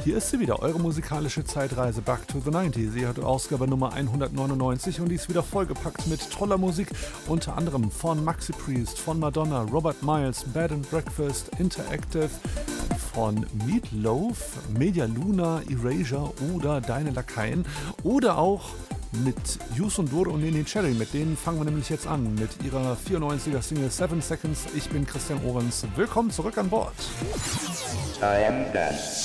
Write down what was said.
Hier ist sie wieder, eure musikalische Zeitreise Back to the 90s. Sie hat Ausgabe Nummer 199 und die ist wieder vollgepackt mit toller Musik, unter anderem von Maxi Priest, von Madonna, Robert Miles, Bed and Breakfast, Interactive, von Meatloaf, Media Luna, Erasure oder Deine Lakaien oder auch mit Youssou N'Dour und Neneh Cherry. Mit denen fangen wir nämlich jetzt an, mit ihrer 94er Single 7 Seconds. Ich bin Christian Ohrens. Willkommen zurück an Bord. Time Dance.